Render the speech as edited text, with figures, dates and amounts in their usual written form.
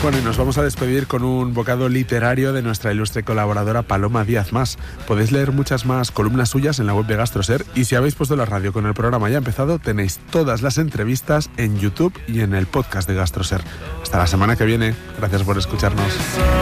Bueno, y nos vamos a despedir con un bocado literario de nuestra ilustre colaboradora Paloma Díaz Mas. Podéis leer muchas más columnas suyas en la web de GastroSer, y si habéis puesto la radio con el programa ya empezado, tenéis todas las entrevistas en YouTube y en el podcast de GastroSer. Hasta la semana que viene. Gracias por escucharnos.